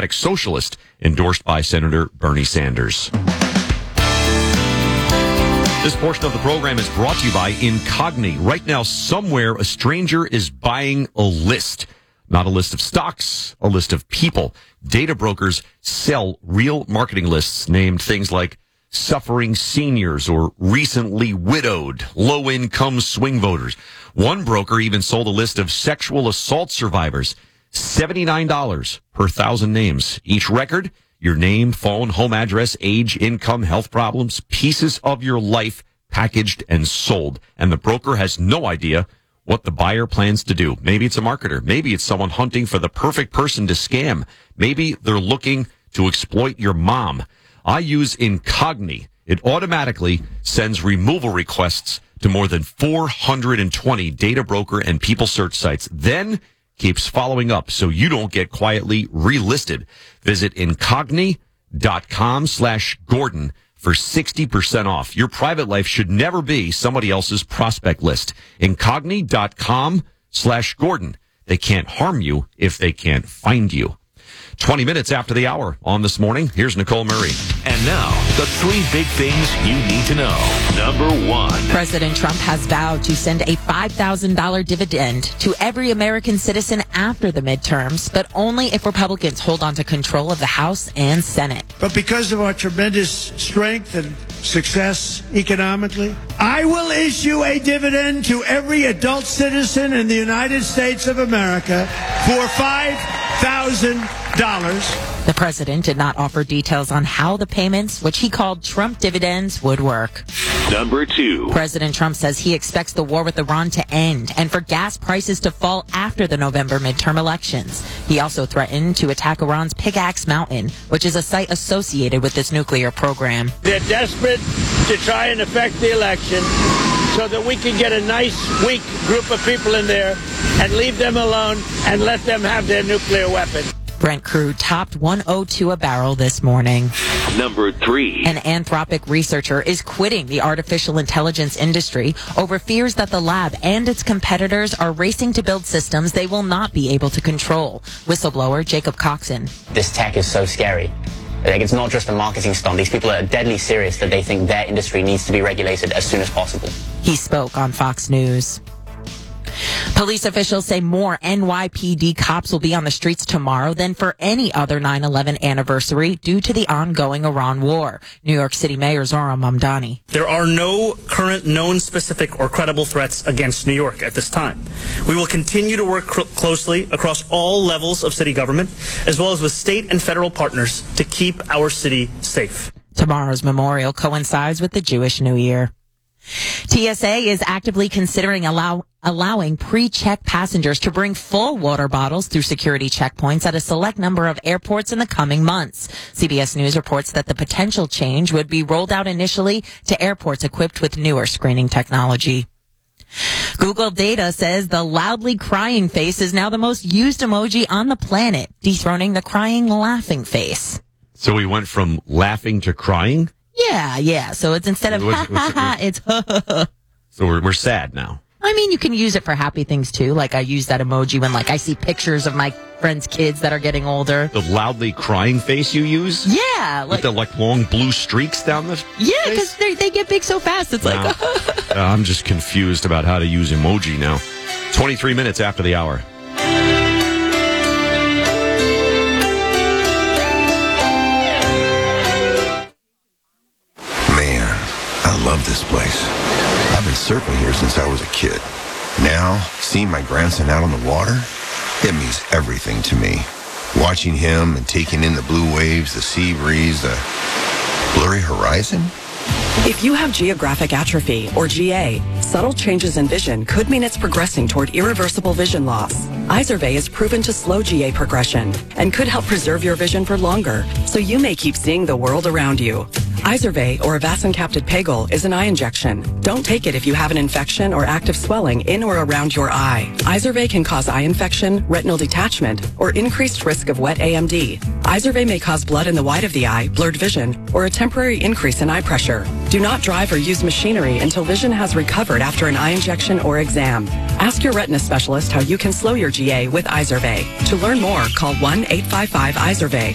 Democratic Socialist endorsed by Senator Bernie Sanders. This portion of the program is brought to you by Incogni. Right now, somewhere, a stranger is buying a list. Not a list of stocks, a list of people. Data brokers sell real marketing lists named things like suffering seniors or recently widowed, low-income swing voters. One broker even sold a list of sexual assault survivors. $79 per 1,000 names. Each record, your name, phone, home address, age, income, health problems, pieces of your life packaged and sold. And the broker has no idea what the buyer plans to do. Maybe it's a marketer. Maybe it's someone hunting for the perfect person to scam. Maybe they're looking to exploit your mom. I use Incogni. It automatically sends removal requests to more than 420 data broker and people search sites. Then keeps following up so you don't get quietly relisted. Visit Incogni.com/Gordon for 60% off. Your private life should never be somebody else's prospect list. Incogni.com/Gordon. They can't harm you if they can't find you. 20 minutes after the hour on This Morning, here's Nicole Murray. And now, the three big things you need to know. Number one. President Trump has vowed to send a $5,000 dividend to every American citizen after the midterms, but only if Republicans hold on to control of the House and Senate. But because of our tremendous strength and success economically, I will issue a dividend to every adult citizen in the United States of America for $5,000. The president did not offer details on how the payments, which he called Trump dividends, would work. Number two. President Trump says he expects the war with Iran to end and for gas prices to fall after the November midterm elections. He also threatened to attack Iran's Pickaxe Mountain, which is a site associated with this nuclear program. They're desperate to try and affect the election so that we can get a nice, weak group of people in there and leave them alone and let them have their nuclear weapon. Brent crude topped $102 a barrel this morning. Number three. An Anthropic researcher is quitting the artificial intelligence industry over fears that the lab and its competitors are racing to build systems they will not be able to control. Whistleblower Jacob Coxon. This tech is so scary. Like, it's not just a marketing stunt. These people are deadly serious that they think their industry needs to be regulated as soon as possible. He spoke on Fox News. Police officials say more NYPD cops will be on the streets tomorrow than for any other 9/11 anniversary due to the ongoing Iran war. New York City Mayor Zohran Mamdani. There are no current known specific or credible threats against New York at this time. We will continue to work closely across all levels of city government, as well as with state and federal partners, to keep our city safe. Tomorrow's memorial coincides with the Jewish New Year. TSA is actively considering allowing pre-check passengers to bring full water bottles through security checkpoints at a select number of airports in the coming months. CBS News reports that the potential change would be rolled out initially to airports equipped with newer screening technology. Google data says the loudly crying face is now the most used emoji on the planet, dethroning the crying laughing face. So we went from laughing to crying? Yeah. So it's instead of ha ha ha, it's ha ha ha. So we're sad now. I mean, you can use it for happy things too. Like I use that emoji when I see pictures of my friends' kids that are getting older. The loudly crying face you use? Yeah. With the long blue streaks down the Yeah, because they get big so fast. It's like... I'm just confused about how to use emoji now. 23 minutes after the hour. I love this place. I've been surfing here since I was a kid. Now, seeing my grandson out on the water, it means everything to me. Watching him and taking in the blue waves, the sea breeze, the blurry horizon. If you have geographic atrophy, or GA, subtle changes in vision could mean it's progressing toward irreversible vision loss. Izervay is proven to slow GA progression and could help preserve your vision for longer, so you may keep seeing the world around you. Izervay, or avacincaptad pegol, is an eye injection. Don't take it if you have an infection or active swelling in or around your eye. Izervay can cause eye infection, retinal detachment, or increased risk of wet AMD. Izervay may cause blood in the white of the eye, blurred vision, or a temporary increase in eye pressure. Do not drive or use machinery until vision has recovered after an eye injection or exam. Ask your retina specialist how you can slow your GA with Izervay. To learn more, call 1-855-IZERVAY